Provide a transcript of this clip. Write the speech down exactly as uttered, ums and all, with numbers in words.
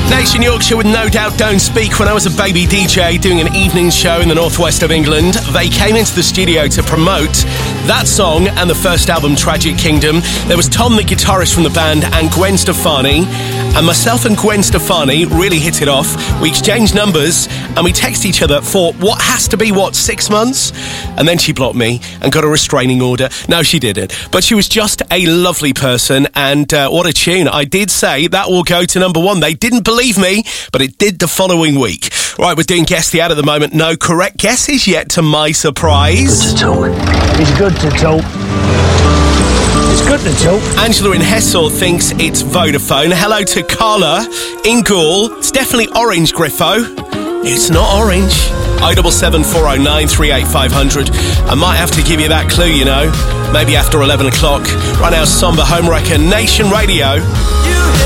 Nation Yorkshire with No Doubt Don't Speak. When I was a baby D J doing an evening show in the northwest of England, they came into the studio to promote that song and the first album, Tragic Kingdom. There was Tom, the guitarist from the band, and Gwen Stefani. And myself and Gwen Stefani really hit it off. We exchanged numbers and we texted each other for what has to be, what, six months? And then she blocked me and got a restraining order. No, she didn't. But she was just a lovely person, and uh, what a tune. I did say that will go to number one. They didn't believe me, but it did the following week. Right, we're doing Guess the Ad at the moment. No correct guesses yet, to my surprise. Good to talk. It's good to talk. It's good to talk. Angela in Hessel thinks it's Vodafone. Hello to Carla in Gaul. It's definitely Orange, Griffo. It's not Orange. oh seven seven, four oh nine, three eight five hundred. I might have to give you that clue, you know. Maybe after eleven o'clock. Right now, Somber Homewrecker, Nation Radio.